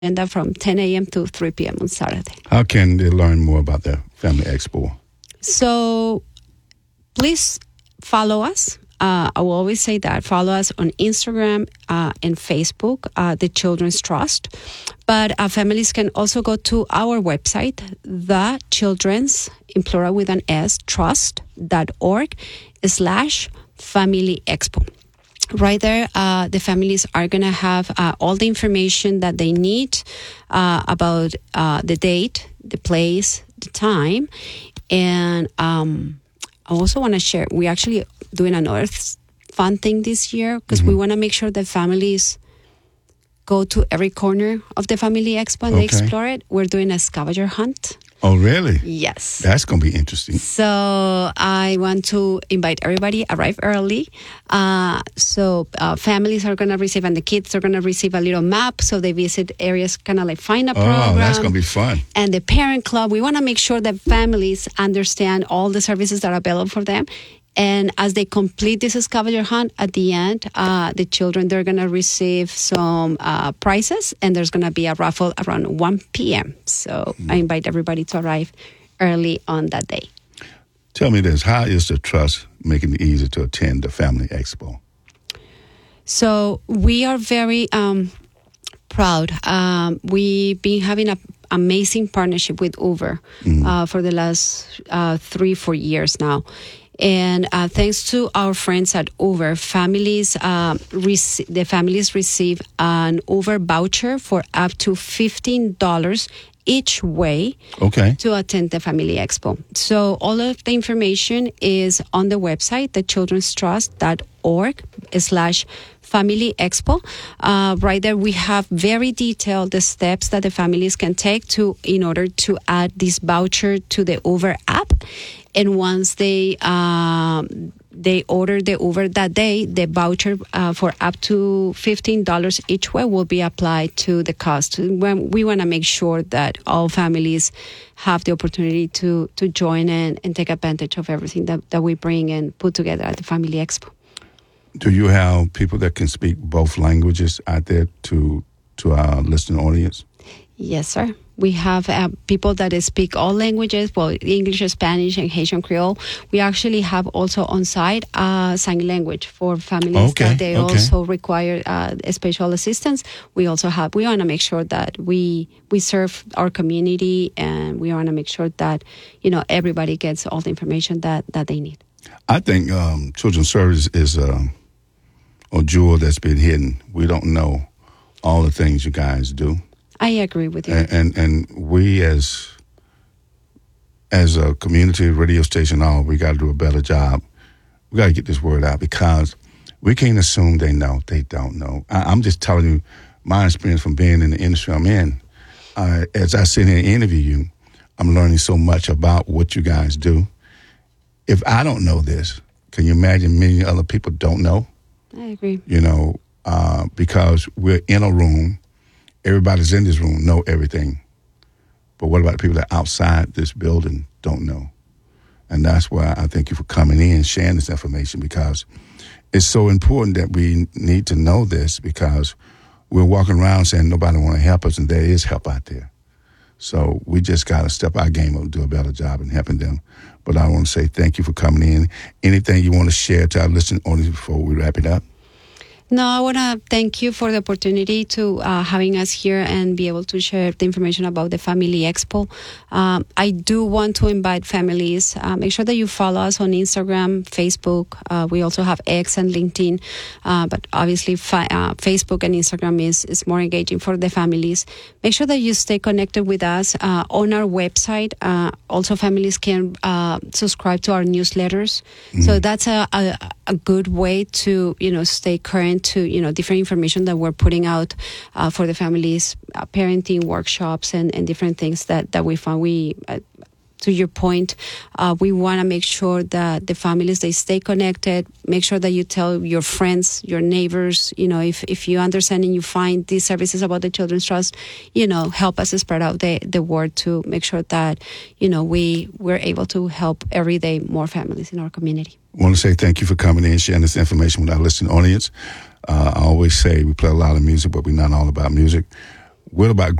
agenda from 10 a.m. to 3 p.m. on Saturday. How can they learn more about the Family Expo? So please follow us. I will always say that. Follow us on Instagram and Facebook, The Children's Trust. But families can also go to our website, The Children's, in plural with an S, trust.org/Family Expo. Right there, the families are going to have all the information that they need about the date, the place, the time. And I also want to share, we're actually doing another fun thing this year because we want to make sure that families go to every corner of the Family Expo and they explore it. We're doing a scavenger hunt. Oh, really? Yes. That's going to be interesting. So I want to invite everybody, arrive early. So families are going to receive, and the kids are going to receive a little map. So they visit areas, kind of like find a program. Oh, that's going to be fun. And the parent club, we want to make sure that families understand all the services that are available for them. And as they complete this scavenger hunt, at the end, the children, they're going to receive some prizes, and there's going to be a raffle around 1 p.m. So I invite everybody to arrive early on that day. Tell me this, how is the Trust making it easy to attend the Family Expo? So we are very proud. We've been having an amazing partnership with Uber for the last 3-4 years now. And thanks to our friends at Uber, the families receive an Uber voucher for up to $15 each way to attend the Family Expo. So all of the information is on the website, thechildrenstrust.org/Family Expo. Right there, we have very detailed the steps that the families can take in order to add this voucher to the Uber app. And once they order the Uber that day, the voucher for up to $15 each way will be applied to the cost. We want to make sure that all families have the opportunity to join in and take advantage of everything that we bring and put together at the Family Expo. Do you have people that can speak both languages out there to our listening audience? Yes, sir. We have people that speak all languages, well, English, Spanish, and Haitian Creole. We actually have also on site sign language for families that they also require special assistance. We want to make sure that we serve our community, and we want to make sure that, everybody gets all the information that they need. I think Children's Service is a jewel that's been hidden. We don't know all the things you guys do. I agree with you. And we as a community radio station, we got to do a better job. We got to get this word out because we can't assume they know. They don't know. I'm just telling you my experience from being in the industry I'm in. As I sit here and interview you, I'm learning so much about what you guys do. If I don't know this, can you imagine many other people don't know? I agree. Because we're in a room. Everybody's in this room know everything. But what about the people that outside this building don't know? And that's why I thank you for coming in and sharing this information, because it's so important that we need to know this, because we're walking around saying nobody want to help us, and there is help out there. So we just got to step our game up and do a better job in helping them. But I want to say thank you for coming in. Anything you want to share to our listening audience before we wrap it up? No, I want to thank you for the opportunity to having us here and be able to share the information about the Family Expo. I do want to invite families. Make sure that you follow us on Instagram, Facebook. We also have X and LinkedIn. But obviously, Facebook and Instagram is more engaging for the families. Make sure that you stay connected with us on our website. Also, families can subscribe to our newsletters. Mm-hmm. So that's a good way to, stay current to, different information that we're putting out for the families, parenting workshops and different things that we found. To your point, we want to make sure that the families, they stay connected. Make sure that you tell your friends, your neighbors, if you understand and you find these services about the Children's Trust, help us spread out the word to make sure that, we're able to help every day more families in our community. I want to say thank you for coming in and sharing this information with our listening audience. I always say we play a lot of music, but we're not all about music. What about